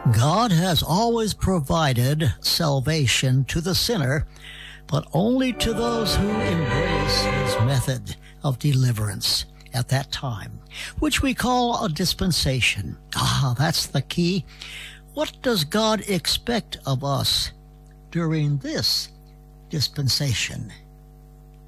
God has always provided salvation to the sinner, but only to those who embrace his method of deliverance at that time, which we call a dispensation. That's the key. What does God expect of us during this dispensation?